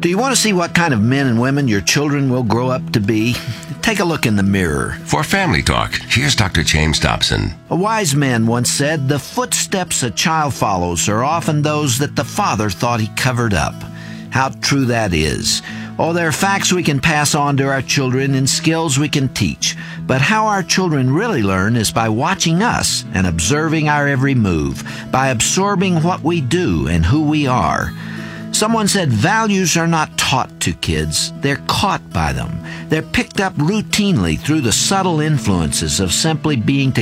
Do you want to see what kind of men and women your children will grow up to be? Take a look in the mirror. For Family Talk, here's Dr. James Dobson. A wise man once said, "The footsteps a child follows are often those that the father thought he covered up." How true that is. Oh, there are facts we can pass on to our children and skills we can teach. But how our children really learn is by watching us and observing our every move, by absorbing what we do and who we are. Someone said values are not taught to kids, they're caught by them. They're picked up routinely through the subtle influences of simply being together.